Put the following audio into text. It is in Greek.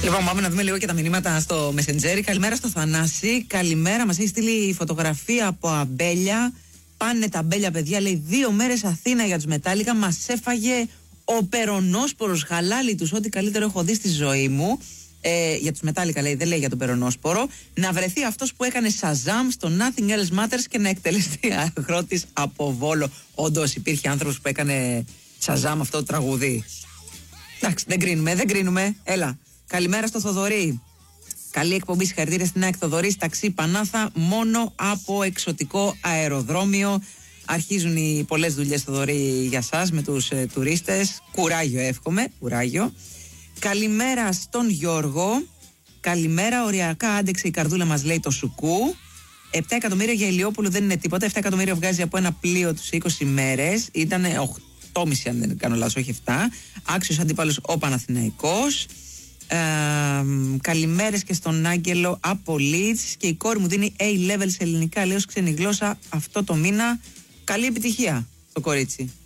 Λοιπόν, πάμε να δούμε λίγο και τα μηνύματα στο Messenger. Καλημέρα στο Θανάση. Καλημέρα, μας έχει στείλει φωτογραφία από αμπέλια. Πάνε τα αμπέλια, παιδιά. Λέει 2 μέρες Αθήνα για τους Μετάλλικα. Μας έφαγε ο περονόσπορος. Χαλάλι τους, ό,τι καλύτερο έχω δει στη ζωή μου. Για τους Μετάλλικα λέει, δεν λέει για τον περονόσπορο. Να βρεθεί αυτός που έκανε Shazam στο Nothing Else Matters και να εκτελεστεί αγρότης από Βόλο. Όντως υπήρχε άνθρωπος που έκανε Shazam αυτό το τραγούδι. Εντάξει, δεν κρίνουμε. Έλα. Καλημέρα στο Θοδωρή. Καλή εκπομπή, συγχαρητήρια στην ΑΕΚ Θοδωρή. Ταξί Πανάθα, μόνο από εξωτικό αεροδρόμιο. Αρχίζουν οι πολλές δουλειές, Θοδωρή, για σας με τους τουρίστες. Κουράγιο, εύχομαι. Κουράγιο. Καλημέρα στον Γιώργο. Καλημέρα, οριακά άντεξε η καρδούλα μας, λέει το Σουκού. 7 εκατομμύρια για Ηλιόπουλο δεν είναι τίποτα. 7 εκατομμύρια βγάζει από ένα πλοίο τους 20 μέρες. Ήταν 8,5 αν δεν κάνω λάθος, όχι 7. Άξιος αντίπαλος ο Παναθηναϊκός. Καλημέρες και στον Άγγελο από Leeds. Και η κόρη μου δίνει A-level σε ελληνικά, λέω, ξένη γλώσσα αυτό το μήνα. Καλή επιτυχία το κορίτσι.